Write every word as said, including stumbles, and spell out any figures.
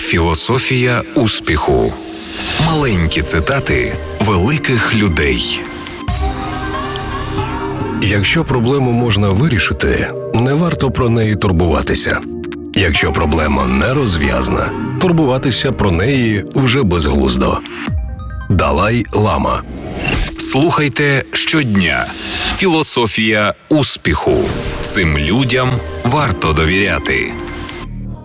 Філософія успіху. Маленькі цитати великих людей. Якщо проблему можна вирішити, не варто про неї турбуватися. Якщо проблема не розв'язана, турбуватися про неї вже безглуздо. Далай-Лама. Слухайте щодня. Філософія успіху. Цим людям варто довіряти.